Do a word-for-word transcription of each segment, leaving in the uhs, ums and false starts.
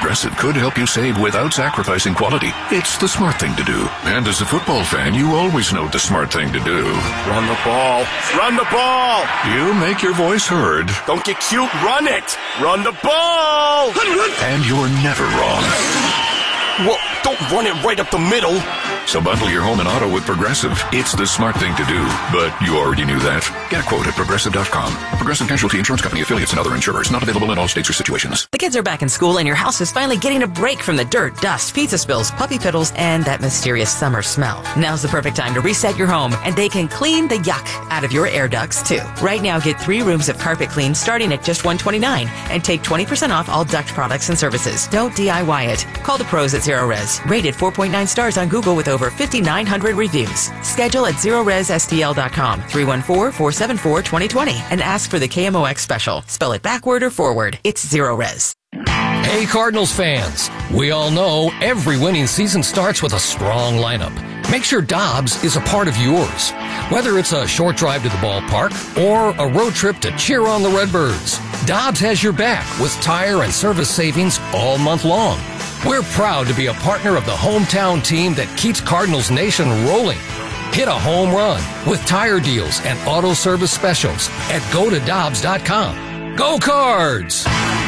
Progressive could help you save without sacrificing quality. It's the smart thing to do. And as a football fan, you always know the smart thing to do. Run the ball. Run the ball. You make your voice heard. Don't get cute. Run it. Run the ball. And you're never wrong. Well, don't run it right up the middle. So bundle your home and auto with Progressive. It's the smart thing to do. But you already knew that. Get a quote at Progressive dot com. Progressive Casualty Insurance Company affiliates and other insurers. Not available in all states or situations. The kids are back in school and your house is finally getting a break from the dirt, dust, pizza spills, puppy piddles, and that mysterious summer smell. Now's the perfect time to reset your home, and they can clean the yuck out of your air ducts, too. Right now, get three rooms of carpet clean starting at just one hundred twenty-nine dollars and take twenty percent off all duct products and services. Don't D I Y it. Call the pros at Zero Res. Rated four point nine stars on Google with over fifty-nine hundred reviews. Schedule at zero res s t l dot com, three one four, four seven four, two zero two zero, and ask for the K M O X special. Spell it backward or forward. It's Zero Res. Hey Cardinals fans, we all know every winning season starts with a strong lineup. Make sure Dobbs is a part of yours. Whether it's a short drive to the ballpark or a road trip to cheer on the Redbirds, Dobbs has your back with tire and service savings all month long. We're proud to be a partner of the hometown team that keeps Cardinals Nation rolling. Hit a home run with tire deals and auto service specials at go to dobbs dot com. Go Cards!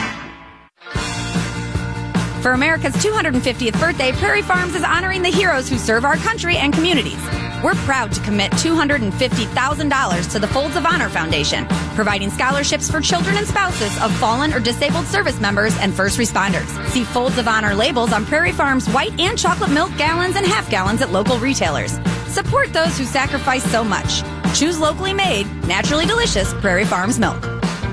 For America's two hundred fiftieth birthday, Prairie Farms is honoring the heroes who serve our country and communities. We're proud to commit two hundred fifty thousand dollars to the Folds of Honor Foundation, providing scholarships for children and spouses of fallen or disabled service members and first responders. See Folds of Honor labels on Prairie Farms white and chocolate milk gallons and half gallons at local retailers. Support those who sacrifice so much. Choose locally made, naturally delicious Prairie Farms milk.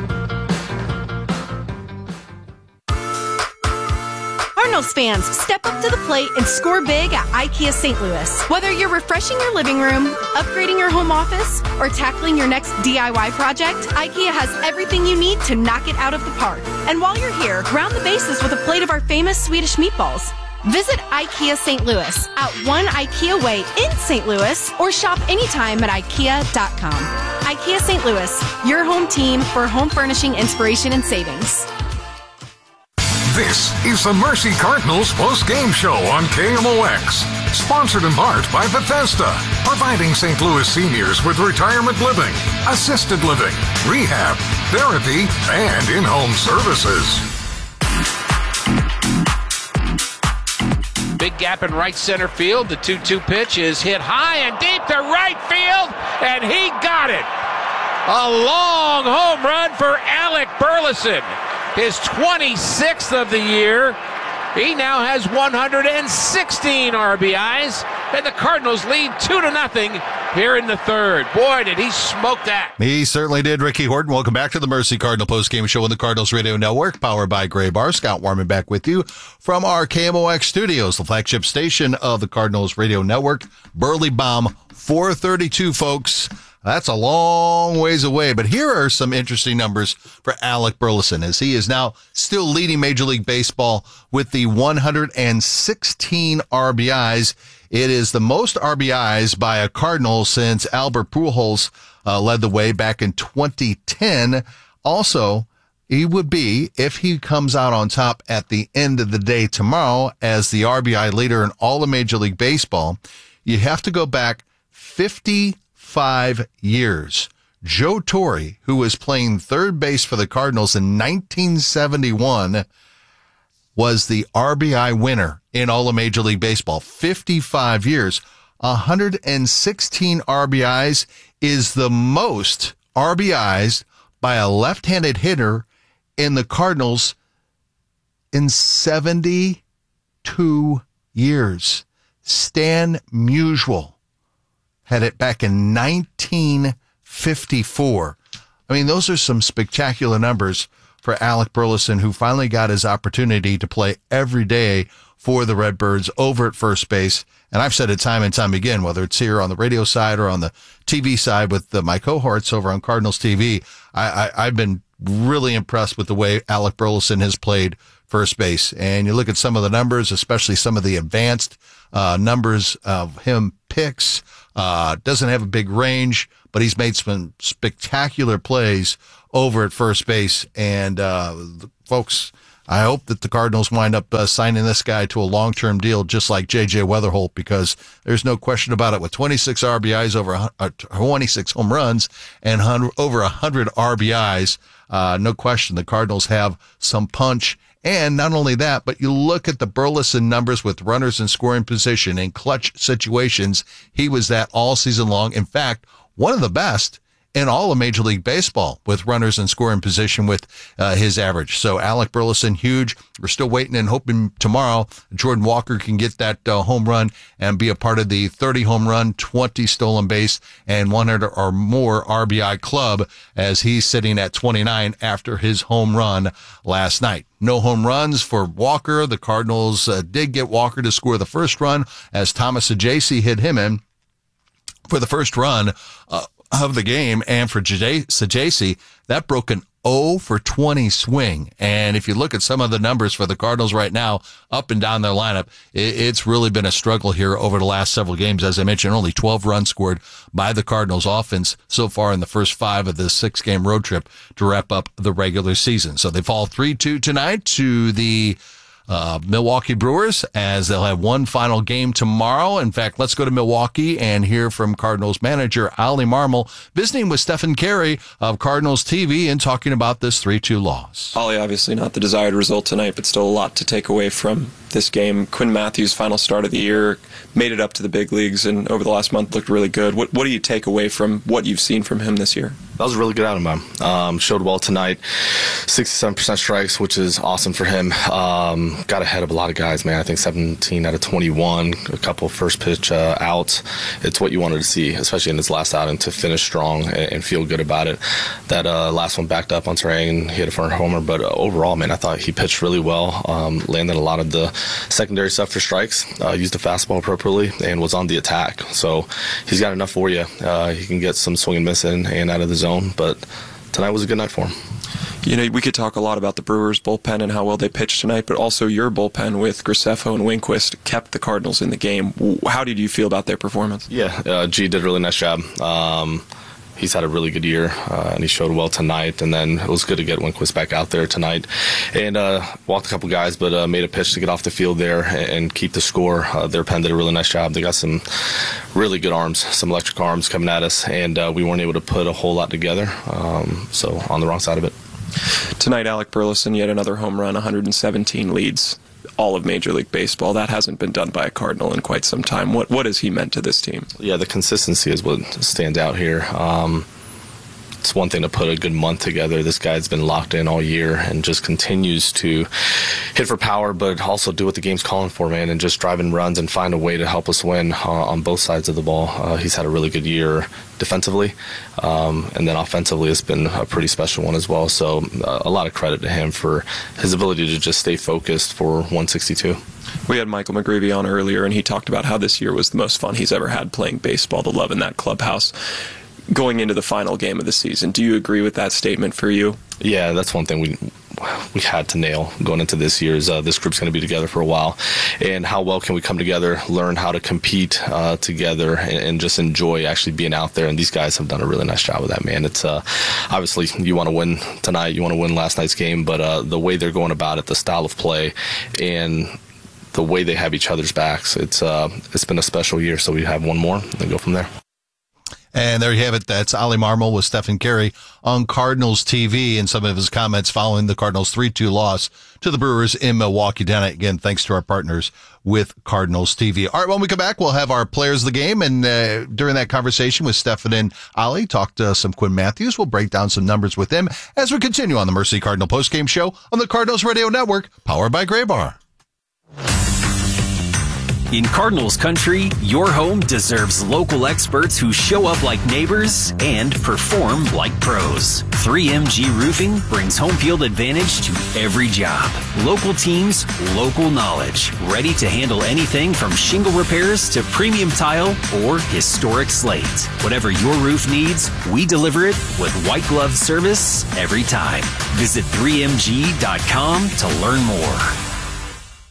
Cardinals fans, step up to the plate and score big at IKEA Saint Louis. Whether you're refreshing your living room, upgrading your home office, or tackling your next D I Y project, IKEA has everything you need to knock it out of the park. And while you're here, round the bases with a plate of our famous Swedish meatballs. Visit IKEA Saint Louis at One IKEA Way in Saint Louis or shop anytime at ikea dot com. IKEA Saint Louis, your home team for home furnishing inspiration and savings. This is the Mercy Cardinals post-game show on K M O X. Sponsored in part by Bethesda, providing Saint Louis seniors with retirement living, assisted living, rehab, therapy, and in-home services. Big gap in right center field. The two two pitch is hit high and deep to right field, and he got it. A long home run for Alec Burleson. His twenty-sixth of the year. He now has one hundred sixteen R B Is, and the Cardinals lead two to nothing here in the third. Boy, did he smoke that. He certainly did. Ricky Horton, welcome back to the Mercy Cardinal postgame show on the Cardinals Radio Network, powered by Gray Bar. Scott Warman back with you from our K M O X studios, the flagship station of the Cardinals Radio Network. Burley Bomb, four thirty-two, folks. That's a long ways away, but here are some interesting numbers for Alec Burleson, as he is now still leading Major League Baseball with the one hundred sixteen R B Is. It is the most R B Is by a Cardinal since Albert Pujols uh, led the way back in twenty ten. Also, he would be, if he comes out on top at the end of the day tomorrow as the R B I leader in all of Major League Baseball, you have to go back fifty-five years. Joe Torre, who was playing third base for the Cardinals in nineteen seventy-one, was the R B I winner in all of Major League Baseball. fifty-five years. one hundred sixteen R B Is is the most R B Is by a left-handed hitter in the Cardinals in seventy-two years. Stan Musial had it back in nineteen fifty-four. I mean, those are some spectacular numbers for Alec Burleson, who finally got his opportunity to play every day for the Redbirds over at first base. And I've said it time and time again, whether it's here on the radio side or on the T V side with the, my cohorts over on Cardinals T V, I, I, I've been really impressed with the way Alec Burleson has played first base. And you look at some of the numbers, especially some of the advanced uh, numbers of him picks. Uh, doesn't have a big range, but he's made some spectacular plays over at first base. And, uh, folks, I hope that the Cardinals wind up uh, signing this guy to a long-term deal, just like J J Weatherholt, because there's no question about it. With twenty-six R B Is, over uh, twenty-six home runs, and over one hundred R B Is, uh, no question the Cardinals have some punch. And not only that, but you look at the Burleson numbers with runners in scoring position in clutch situations. He was that all season long. In fact, one of the best in all of Major League Baseball with runners in scoring position with uh, his average. So Alec Burleson, huge. We're still waiting and hoping tomorrow Jordan Walker can get that uh, home run and be a part of the thirty home run, twenty stolen base, and one hundred or more R B I club, as he's sitting at twenty-nine after his home run last night. No home runs for Walker. The Cardinals uh, did get Walker to score the first run as Thomas Saggese hit him in for the first run uh, of the game. And for Saggese, that broke an oh for twenty swing. And if you look at some of the numbers for the Cardinals right now, up and down their lineup, it's really been a struggle here over the last several games. As I mentioned, only twelve runs scored by the Cardinals offense so far in the first five of this six-game road trip to wrap up the regular season. So they fall three two tonight to the Uh, Milwaukee Brewers, as they'll have one final game tomorrow. In fact, let's go to Milwaukee and hear from Cardinals manager Ollie Marmol visiting with Stephen Carey of Cardinals T V and talking about this three two loss. Ollie, obviously not the desired result tonight, but still a lot to take away from this game. Quinn Matthews' final start of the year, made it up to the big leagues, and over the last month looked really good. What, what do you take away from what you've seen from him this year? That was really good out of him. Um, showed well tonight. sixty-seven percent strikes, which is awesome for him. Um, got ahead of a lot of guys, man. I think seventeen out of twenty-one, a couple first pitch uh, outs. It's what you wanted to see, especially in his last outing, to finish strong and, and feel good about it. That uh, last one backed up on Terang and hit a for a homer, but uh, overall, man, I thought he pitched really well. Um, landed a lot of the secondary stuff for strikes, uh, used the fastball appropriately, and was on the attack. So he's got enough for you. Uh, he can get some swing and miss in and out of the zone, but tonight was a good night for him. You know, we could talk a lot about the Brewers' bullpen and how well they pitched tonight, but also your bullpen with Graceffo and Winquist kept the Cardinals in the game. How did you feel about their performance? Yeah, uh, G did a really nice job. Um, He's had a really good year, uh, and he showed well tonight. And then it was good to get Winquist back out there tonight. And uh, walked a couple guys, but uh, made a pitch to get off the field there and, and keep the score. Uh, their pen did a really nice job. They got some really good arms, some electric arms coming at us, and uh, we weren't able to put a whole lot together. Um, so on the wrong side of it. Tonight, Alec Burleson, yet another home run, one hundred seventeen leads. All of Major League Baseball. That hasn't been done by a Cardinal in quite some time. What what has he meant to this team? Yeah, the consistency is what stands out here. Um, it's one thing to put a good month together. This guy's been locked in all year and just continues to hit for power, but also do what the game's calling for, man, and just drive in runs and find a way to help us win uh, on both sides of the ball. Uh, he's had a really good year defensively, um, and then offensively it's been a pretty special one as well. So uh, a lot of credit to him for his ability to just stay focused for one sixty-two. We had Michael McGreevy on earlier, and he talked about how this year was the most fun he's ever had playing baseball, the love in that clubhouse. Going into the final game of the season, do you agree with that statement for you? Yeah, that's one thing we we had to nail going into this year's. Uh, this group's going to be together for a while, and how well can we come together, learn how to compete uh, together, and, and just enjoy actually being out there. And these guys have done a really nice job of that, man. It's uh, obviously you want to win tonight, you want to win last night's game, but uh, the way they're going about it, the style of play, and the way they have each other's backs, it's uh, it's been a special year. So we have one more and go from there. And there you have it. That's Ollie Marmol with Stephen Carey on Cardinals T V and some of his comments following the Cardinals three two loss to the Brewers in Milwaukee. Tonight, again, thanks to our partners with Cardinals T V. All right, when we come back, we'll have our players of the game. And uh, during that conversation with Stephen and Ollie, talk to some Quinn Matthews. We'll break down some numbers with him as we continue on the Mercy Cardinal postgame show on the Cardinals Radio Network, powered by Gray Bar. In Cardinals country, your home deserves local experts who show up like neighbors and perform like pros. three M G Roofing brings home field advantage to every job. Local teams, local knowledge. Ready to handle anything from shingle repairs to premium tile or historic slate. Whatever your roof needs, we deliver it with white glove service every time. Visit three M G dot com to learn more.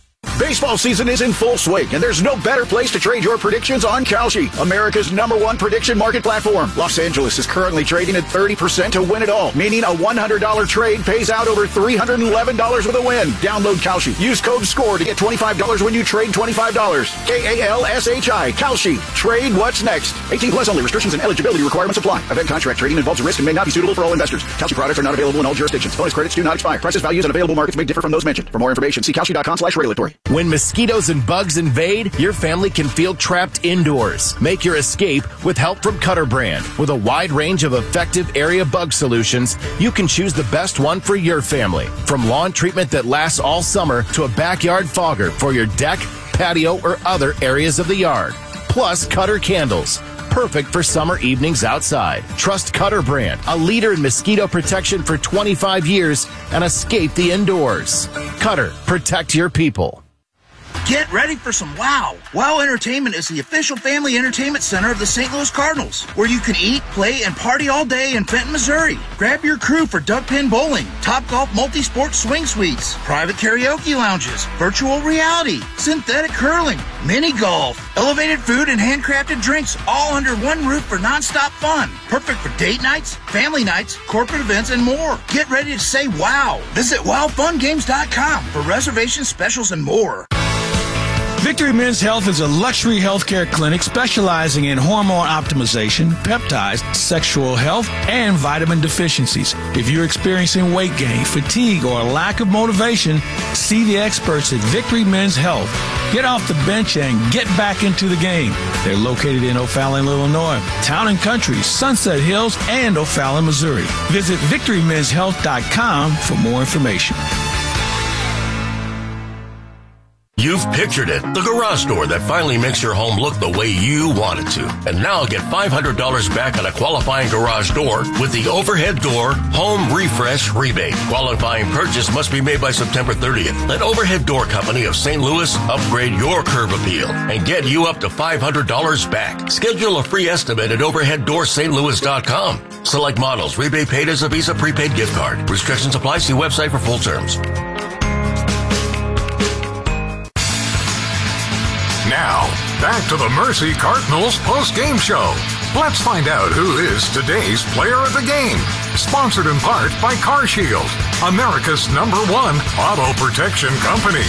Baseball season is in full swing, and there's no better place to trade your predictions on Kalshi, America's number one prediction market platform. Los Angeles is currently trading at thirty percent to win it all, meaning a one hundred dollars trade pays out over three hundred eleven dollars with a win. Download Kalshi. Use code SCORE to get twenty-five dollars when you trade twenty-five dollars. K A L S H I. Kalshi. Trade what's next. eighteen plus only. Restrictions and eligibility requirements apply. Event contract trading involves risk and may not be suitable for all investors. Kalshi products are not available in all jurisdictions. Bonus credits do not expire. Prices, values, and available markets may differ from those mentioned. For more information, see Kalshi.com slash regulatory. When mosquitoes and bugs invade, your family can feel trapped indoors. Make your escape with help from Cutter Brand. With a wide range of effective area bug solutions, you can choose the best one for your family. From lawn treatment that lasts all summer to a backyard fogger for your deck, patio, or other areas of the yard. Plus Cutter candles. Perfect for summer evenings outside. Trust Cutter Brand, a leader in mosquito protection for twenty-five years, and escape the indoors. Cutter, protect your people. Get ready for some wow. Wow Entertainment is the official family entertainment center of the Saint Louis Cardinals, where you can eat, play, and party all day in Fenton, Missouri. Grab your crew for duck pin bowling, Topgolf multi-sport swing suites, private karaoke lounges, virtual reality, synthetic curling, mini golf, elevated food, and handcrafted drinks, all under one roof for nonstop fun. Perfect for date nights, family nights, corporate events, and more. Get ready to say wow. Visit wow fun games dot com for reservations, specials, and more. Victory Men's Health is a luxury healthcare clinic specializing in hormone optimization, peptides, sexual health, and vitamin deficiencies. If you're experiencing weight gain, fatigue, or a lack of motivation, see the experts at Victory Men's Health. Get off the bench and get back into the game. They're located in O'Fallon, Illinois, Town and Country, Sunset Hills, and O'Fallon, Missouri. Visit victory men's health dot com for more information. You've pictured it, the garage door that finally makes your home look the way you want it to. And now get five hundred dollars back on a qualifying garage door with the Overhead Door Home Refresh Rebate. Qualifying purchase must be made by September thirtieth. Let Overhead Door Company of Saint Louis upgrade your curb appeal and get you up to five hundred dollars back. Schedule a free estimate at overhead door st louis dot com. Select models. Rebate paid as a Visa prepaid gift card. Restrictions apply. See website for full terms. Now, back to the Mercy Cardinals post-game show. Let's find out who is today's player of the game. Sponsored in part by CarShield, America's number one auto protection company.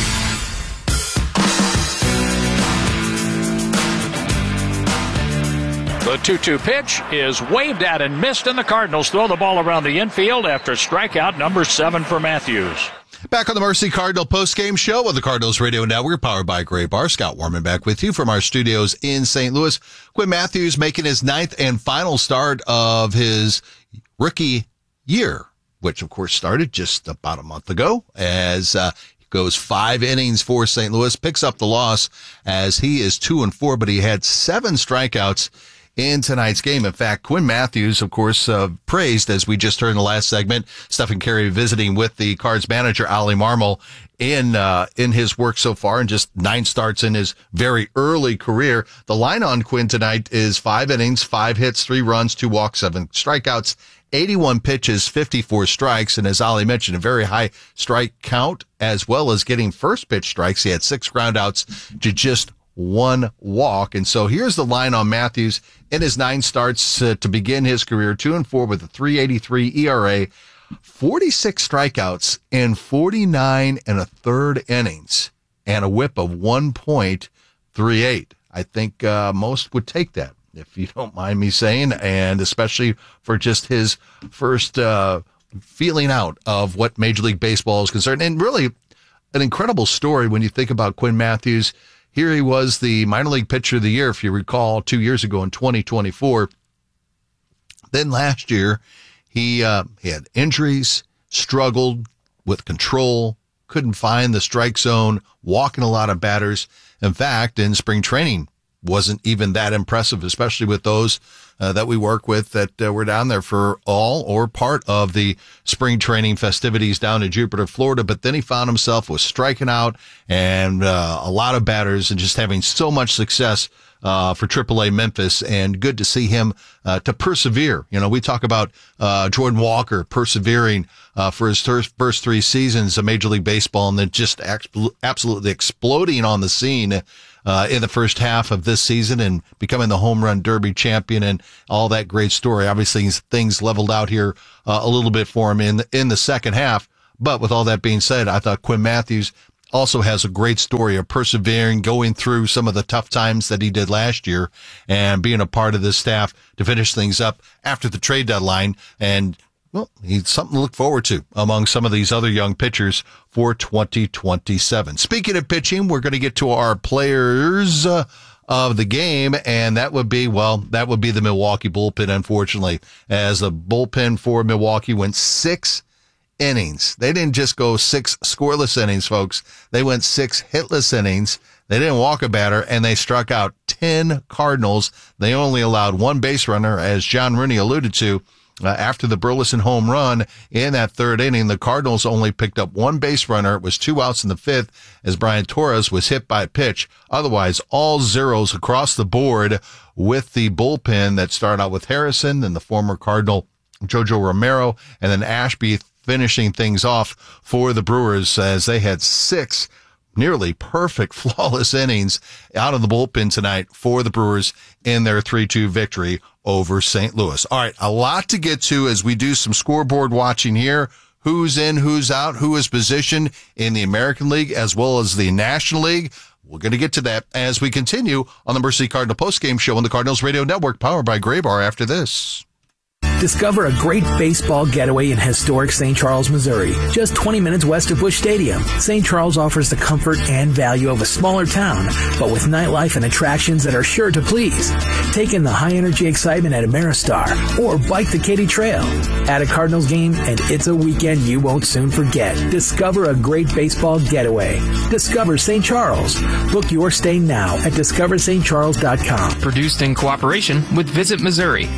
The two two pitch is waved at and missed, and the Cardinals throw the ball around the infield after strikeout number seven for Matthews. Back on the Mercy Cardinal post-game show with the Cardinals Radio Network, powered by Gray Bar. Scott Warman back with you from our studios in Saint Louis. Quinn Matthews making his ninth and final start of his rookie year, which of course started just about a month ago, as uh, he goes five innings for Saint Louis, picks up the loss as he is two and four, but he had seven strikeouts in tonight's game. In fact, Quinn Matthews, of course, uh, praised, as we just heard in the last segment, Stephen Carey visiting with the Cards manager, Ollie Marmol, in, uh, in his work so far, and just nine starts in his very early career. The line on Quinn tonight is five innings, five hits, three runs, two walks, seven strikeouts, eighty-one pitches, fifty-four strikes. And as Ollie mentioned, a very high strike count, as well as getting first pitch strikes. He had six groundouts to just one walk. And so here's the line on Matthews in his nine starts uh, to begin his career, two and four with a three eighty-three E R A, forty-six strikeouts in forty-nine and a third innings, and a whip of one point three eight. I think uh, most would take that, if you don't mind me saying, and especially for just his first uh, feeling out of what Major League Baseball is concerned. And really an incredible story when you think about Quinn Matthews. Here he was, the minor league pitcher of the year, if you recall, two years ago in twenty twenty-four. Then last year, he, uh, he had injuries, struggled with control, couldn't find the strike zone, walking a lot of batters. In fact, in spring training wasn't even that impressive, especially with those uh, that we work with that uh, were down there for all or part of the spring training festivities down in Jupiter, Florida. But then he found himself with striking out and uh, a lot of batters and just having so much success uh, for triple A Memphis, and good to see him uh, to persevere. You know, we talk about uh, Jordan Walker persevering uh, for his first, first three seasons of Major League Baseball, and then just absolutely exploding on the scene Uh, in the first half of this season and becoming the home run derby champion and all that great story. Obviously, things leveled out here uh, a little bit for him in the, in the second half. But with all that being said, I thought Quinn Matthews also has a great story of persevering, going through some of the tough times that he did last year and being a part of this staff to finish things up after the trade deadline. And well, he's something to look forward to among some of these other young pitchers for twenty twenty-seven. Speaking of pitching, we're going to get to our players uh, of the game, and that would be, well, that would be the Milwaukee bullpen, unfortunately, as the bullpen for Milwaukee went six innings. They didn't just go six scoreless innings, folks. They went six hitless innings. They didn't walk a batter, and they struck out ten Cardinals. They only allowed one base runner, as John Rooney alluded to. Uh, after the Burleson home run in that third inning, the Cardinals only picked up one base runner. It was two outs in the fifth as Brian Torres was hit by a pitch. Otherwise, all zeros across the board with the bullpen that started out with Harrison and the former Cardinal Jojo Romero, and then Ashby finishing things off for the Brewers as they had six nearly perfect, flawless innings out of the bullpen tonight for the Brewers in their three two victory over Saint Louis. All right, a lot to get to as we do some scoreboard watching here. Who's in, who's out, who is positioned in the American League as well as the National League. We're going to get to that as we continue on the Mercy Cardinal postgame show on the Cardinals Radio Network, powered by Graybar after this. Discover a great baseball getaway in historic Saint Charles, Missouri, just twenty minutes west of Busch Stadium. Saint Charles offers the comfort and value of a smaller town, but with nightlife and attractions that are sure to please. Take in the high-energy excitement at Ameristar or bike the Katy Trail. At a Cardinals game, and it's a weekend you won't soon forget. Discover a great baseball getaway. Discover Saint Charles. Book your stay now at discover st charles dot com. Produced in cooperation with Visit Missouri.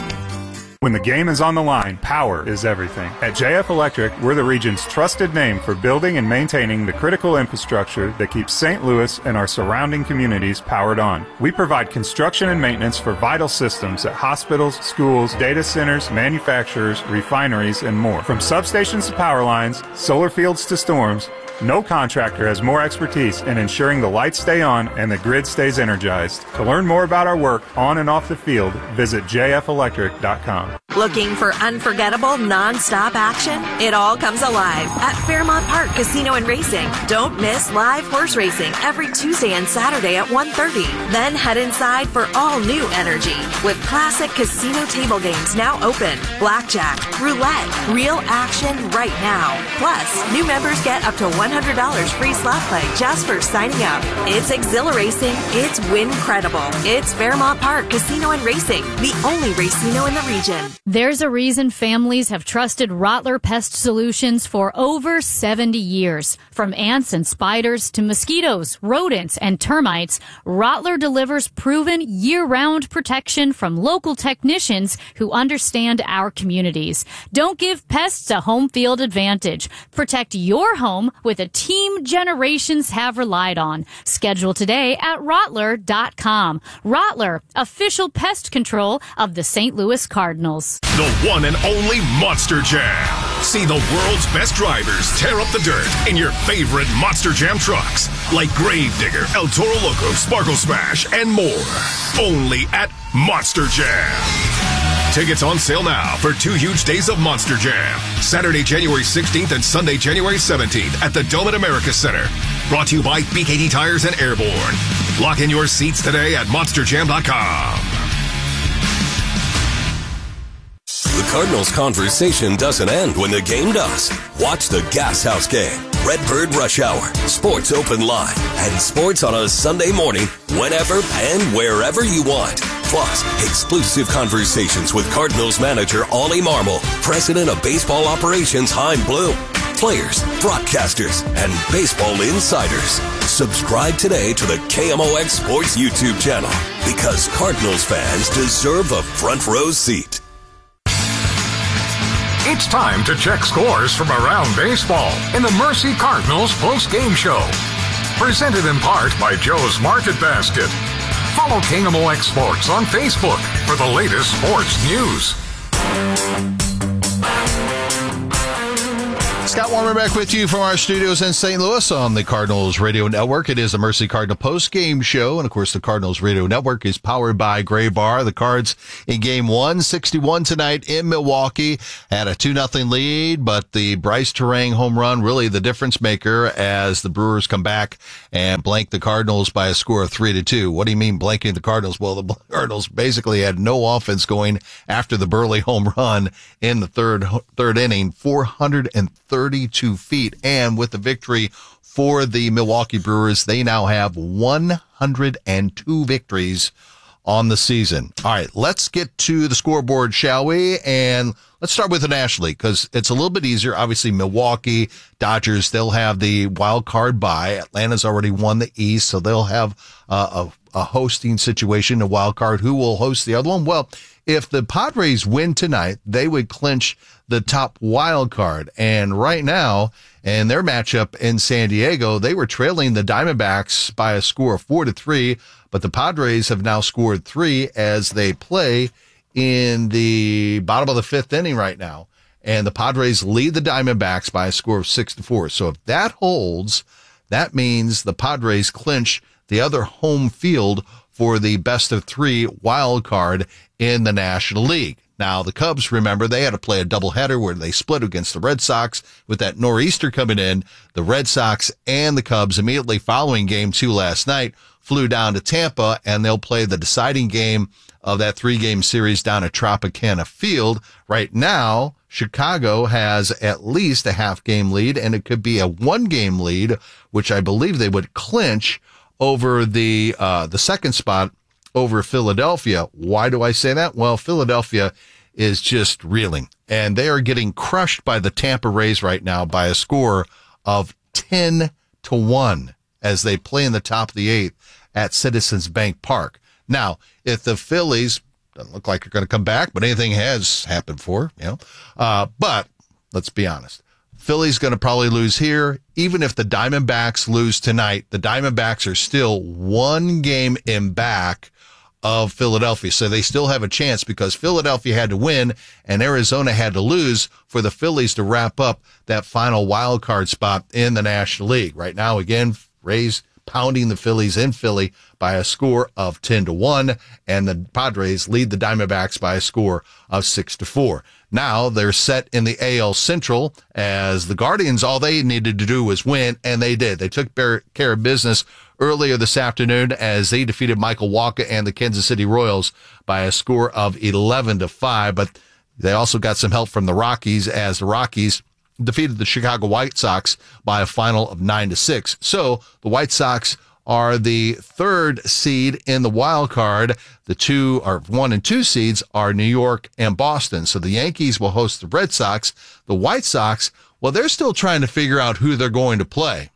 When the game is on the line, power is everything. At J F Electric, we're the region's trusted name for building and maintaining the critical infrastructure that keeps Saint Louis and our surrounding communities powered on. We provide construction and maintenance for vital systems at hospitals, schools, data centers, manufacturers, refineries, and more. From substations to power lines, solar fields to storms, no contractor has more expertise in ensuring the lights stay on and the grid stays energized. To learn more about our work on and off the field, visit j f electric dot com. Looking for unforgettable, non-stop action? It all comes alive at Fairmont Park Casino and Racing. Don't miss live horse racing every Tuesday and Saturday at one thirty. Then head inside for all new energy with classic casino table games now open. Blackjack, roulette, real action right now. Plus, new members get up to one hundred dollars free slot play just for signing up. It's exhilarating. It's win-credible. It's Fairmont Park Casino and Racing, the only racino in the region. There's a reason families have trusted Rottler Pest Solutions for over seventy years. From ants and spiders to mosquitoes, rodents, and termites, Rottler delivers proven year-round protection from local technicians who understand our communities. Don't give pests a home field advantage. Protect your home with a team generations have relied on. Schedule today at rottler dot com. Rottler, official pest control of the Saint Louis Cardinals. The one and only Monster Jam. See the world's best drivers tear up the dirt in your favorite Monster Jam trucks, like Gravedigger, El Toro Loco, Sparkle Smash, and more. Only at Monster Jam. Tickets on sale now for two huge days of Monster Jam. Saturday, January sixteenth and Sunday, January seventeenth at the Dome at America Center. Brought to you by B K D Tires and Airborne. Lock in your seats today at monster jam dot com. The Cardinals conversation doesn't end when the game does. Watch the Gas House game, Redbird Rush Hour, Sports Open Line, and sports on a Sunday morning whenever and wherever you want. Plus, exclusive conversations with Cardinals manager Ollie Marmol, president of baseball operations Heim Bloom, players, broadcasters, and baseball insiders. Subscribe today to the K M O X Sports YouTube channel because Cardinals fans deserve a front row seat. It's time to check scores from around baseball in the Mercy Cardinals post-game show. Presented in part by Joe's Market Basket. Follow K M O X Sports on Facebook for the latest sports news. Scott Warmer back with you from our studios in Saint Louis on the Cardinals Radio Network. It is the Mercy Cardinal post-game show, and of course the Cardinals Radio Network is powered by Gray Bar. The Cards in game one, sixty-one tonight in Milwaukee, had a two nothing lead, but the Bryce Terang home run really the difference maker as the Brewers come back and blank the Cardinals by a score of three to two. What do you mean blanking the Cardinals? Well, the Cardinals basically had no offense going after the Burley home run in the third third inning, four hundred thirty-two feet, and with the victory for the Milwaukee Brewers, they now have one hundred two victories on the season. All right, let's get to the scoreboard, shall we? And let's start with the National League because it's a little bit easier. Obviously, Milwaukee, Dodgers, they'll have the wild card bye. Atlanta's already won the East, so they'll have uh, a, a hosting situation, a wild card. Who will host the other one? Well, if the Padres win tonight, they would clinch the top wild card. And right now, in their matchup in San Diego, they were trailing the Diamondbacks by a score of four to three, but the Padres have now scored three as they play in the bottom of the fifth inning right now. And the Padres lead the Diamondbacks by a score of six to four. So if that holds, that means the Padres clinch the other home field for the best of three wild card in the National League. Now, the Cubs, remember, they had to play a doubleheader where they split against the Red Sox with that nor'easter coming in. The Red Sox and the Cubs immediately following game two last night flew down to Tampa, and they'll play the deciding game of that three-game series down at Tropicana Field. Right now, Chicago has at least a half-game lead, and it could be a one-game lead, which I believe they would clinch over the uh the second spot over Philadelphia. Why do I say that? Well, Philadelphia is just reeling, and they are getting crushed by the Tampa Rays right now by a score of ten to one as they play in the top of the eighth at Citizens Bank Park. Now, if the Phillies, doesn't look like they're going to come back, but anything has happened for, you know, uh, but let's be honest. Philly's going to probably lose here. Even if the Diamondbacks lose tonight, the Diamondbacks are still one game in back of Philadelphia. So they still have a chance because Philadelphia had to win and Arizona had to lose for the Phillies to wrap up that final wild card spot in the National League. Right now, again, Rays pounding the Phillies in Philly by a score of ten to one, and the Padres lead the Diamondbacks by a score of six to four. Now they're set in the A L Central as the Guardians, all they needed to do was win, and they did. They took care of business earlier this afternoon as they defeated Michael Wacha and the Kansas City Royals by a score of eleven to five, but they also got some help from the Rockies as the Rockies defeated the Chicago White Sox by a final of nine to six. So the White Sox are the third seed in the wild card. The two or one and two seeds are New York and Boston. So the Yankees will host the Red Sox. The White Sox, well, they're still trying to figure out who they're going to play.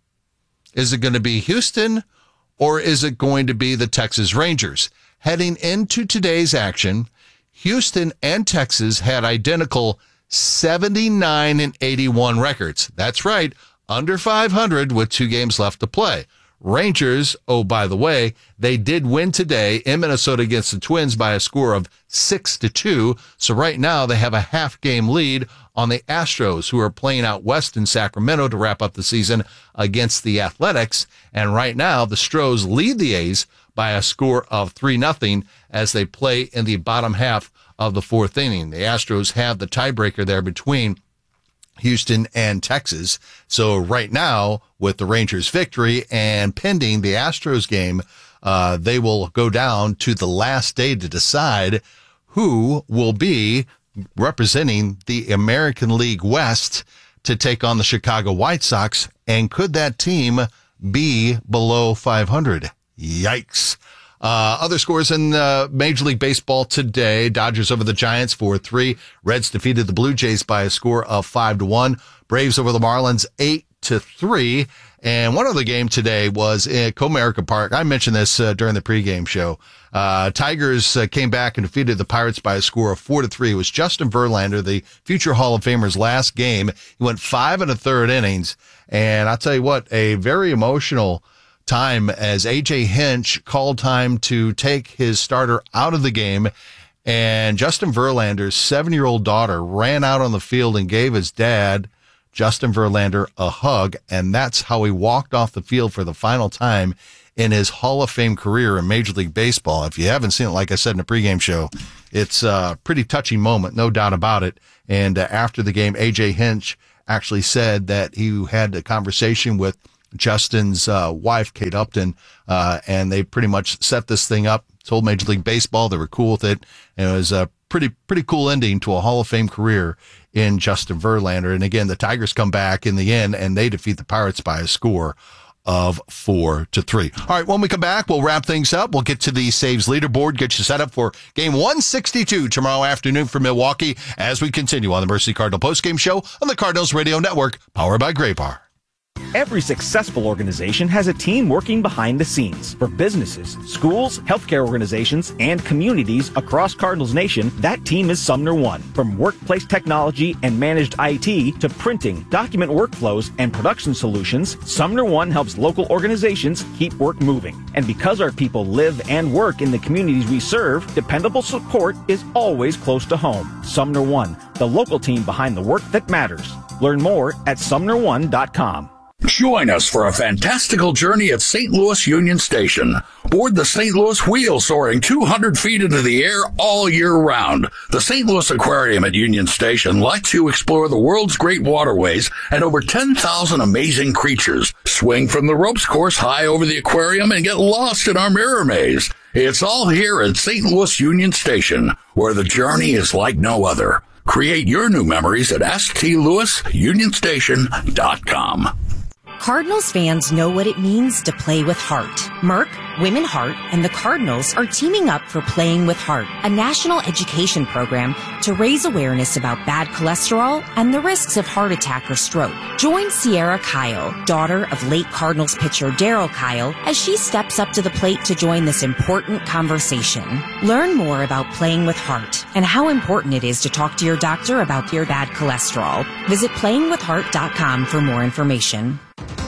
Is it going to be Houston or is it going to be the Texas Rangers? Heading into today's action, Houston and Texas had identical seventy-nine and eighty-one records. That's right, under five hundred with two games left to play. Rangers, oh, by the way, they did win today in Minnesota against the Twins by a score of six to two. So right now they have a half game lead on the Astros, who are playing out west in Sacramento to wrap up the season against the Athletics. And right now the Stros lead the A's by a score of three nothing as they play in the bottom half of the fourth inning. The Astros have the tiebreaker there between Houston and Texas. So right now, with the Rangers' victory and pending the Astros game, uh, they will go down to the last day to decide who will be representing the American League West to take on the Chicago White Sox. And could that team be below five hundred? Yikes. Uh, other scores in uh, Major League Baseball today: Dodgers over the Giants four three. Reds defeated the Blue Jays by a score of five to one. Braves over the Marlins eight to three. And one other game today was at Comerica Park. I mentioned this uh, during the pregame show. Uh, Tigers uh, came back and defeated the Pirates by a score of four to three. It was Justin Verlander, the future Hall of Famer's last game. He went five and a third innings. And I'll tell you what, a very emotional time as A J Hinch called time to take his starter out of the game. And Justin Verlander's seven-year-old daughter ran out on the field and gave his dad, Justin Verlander, a hug, and that's how he walked off the field for the final time in his Hall of Fame career in Major League Baseball. If you haven't seen it, like I said in the pregame show, it's a pretty touching moment, no doubt about it. And uh, after the game, A J Hinch actually said that he had a conversation with Justin's uh, wife, Kate Upton, uh, and they pretty much set this thing up, told Major League Baseball they were cool with it, and it was a pretty pretty cool ending to a Hall of Fame career in Justin Verlander. And again, the Tigers come back in the end, and they defeat the Pirates by a score of four to three. All right, when we come back, we'll wrap things up. We'll get to the saves leaderboard, get you set up for game one sixty-two tomorrow afternoon for Milwaukee as we continue on the Mercy Cardinal postgame show on the Cardinals Radio Network, powered by Gray Bar. Every successful organization has a team working behind the scenes. For businesses, schools, healthcare organizations, and communities across Cardinals Nation, that team is Sumner One. From workplace technology and managed I T to printing, document workflows, and production solutions, Sumner One helps local organizations keep work moving. And because our people live and work in the communities we serve, dependable support is always close to home. Sumner One, the local team behind the work that matters. Learn more at sumner one dot com. Join us for a fantastical journey at Saint Louis Union Station. Board the Saint Louis Wheel, soaring two hundred feet into the air all year round. The Saint Louis Aquarium at Union Station lets you explore the world's great waterways and over ten thousand amazing creatures. Swing from the ropes course high over the aquarium and get lost in our mirror maze. It's all here at Saint Louis Union Station, where the journey is like no other. Create your new memories at s t louis union station dot com. Cardinals fans know what it means to play with heart. Merck, Women Heart, and the Cardinals are teaming up for Playing with Heart, a national education program to raise awareness about bad cholesterol and the risks of heart attack or stroke. Join Sierra Kyle, daughter of late Cardinals pitcher Darryl Kyle, as she steps up to the plate to join this important conversation. Learn more about Playing with Heart and how important it is to talk to your doctor about your bad cholesterol. Visit playing with heart dot com for more information.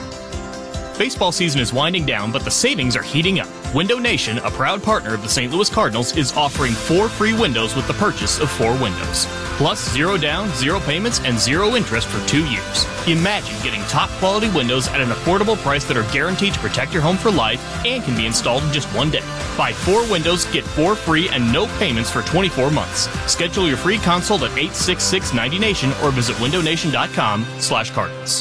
Baseball season is winding down, but the savings are heating up. Window Nation, a proud partner of the Saint Louis Cardinals, is offering four free windows with the purchase of four windows. Plus, zero down, zero payments, and zero interest for two years. Imagine getting top quality windows at an affordable price that are guaranteed to protect your home for life and can be installed in just one day. Buy four windows, get four free, and no payments for twenty-four months. Schedule your free consult at eight six six ninety nation or visit window nation dot com slash Cardinals.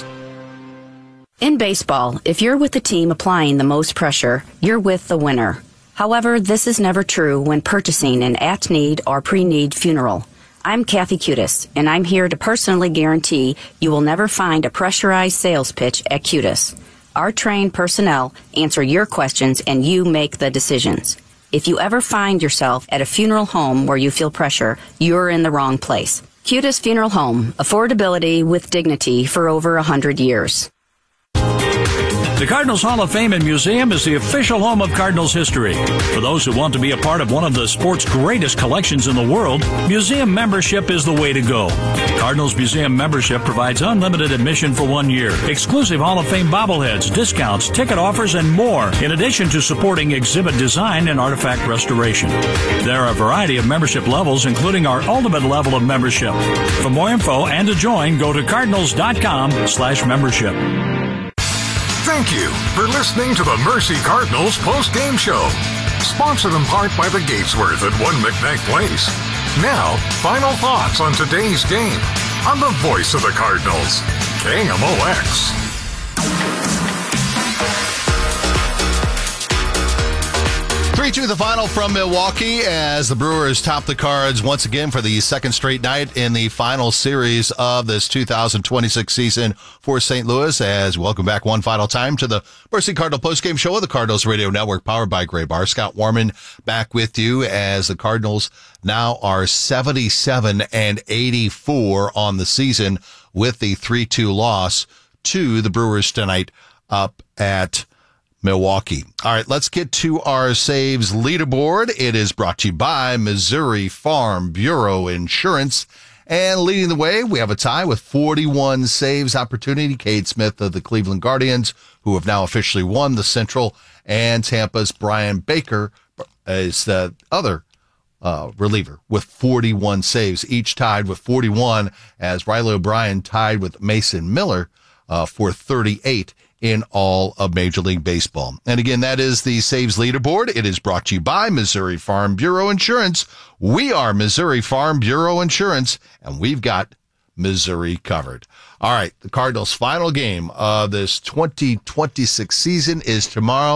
In baseball, if you're with the team applying the most pressure, you're with the winner. However, this is never true when purchasing an at-need or pre-need funeral. I'm Kathy Cutis, and I'm here to personally guarantee you will never find a pressurized sales pitch at Cutis. Our trained personnel answer your questions and you make the decisions. If you ever find yourself at a funeral home where you feel pressure, you're in the wrong place. Cutis Funeral Home, affordability with dignity for over one hundred years. The Cardinals Hall of Fame and Museum is the official home of Cardinals history. For those who want to be a part of one of the sport's greatest collections in the world, museum membership is the way to go. Cardinals Museum membership provides unlimited admission for one year, exclusive Hall of Fame bobbleheads, discounts, ticket offers, and more, in addition to supporting exhibit design and artifact restoration. There are a variety of membership levels, including our ultimate level of membership. For more info and to join, go to cardinals dot com slash membership. Thank you for listening to the Mercy Cardinals post-game show. Sponsored in part by the Gatesworth at One McKnight Place. Now, final thoughts on today's game on the voice of the Cardinals, K M O X. three two the final from Milwaukee as the Brewers top the Cards once again for the second straight night in the final series of this two thousand twenty-six season for Saint Louis. As welcome back one final time to the Mercy Cardinal postgame show of the Cardinals Radio Network, powered by Gray Bar. Scott Warman back with you as the Cardinals now are seventy-seven and eighty-four on the season with the three two loss to the Brewers tonight up at Milwaukee. All right, let's get to our saves leaderboard. It is brought to you by Missouri Farm Bureau Insurance. And leading the way, we have a tie with forty-one saves opportunity. Cade Smith of the Cleveland Guardians, who have now officially won the Central, and Tampa's Brian Baker is the other uh, reliever with forty-one saves, each tied with forty-one, as Riley O'Brien tied with Mason Miller uh, for thirty-eight in all of Major League Baseball. And again, that is the saves leaderboard. It is brought to you by Missouri Farm Bureau Insurance. We are Missouri Farm Bureau Insurance, and we've got Missouri covered. All right, the Cardinals' final game of this twenty twenty-six season is tomorrow.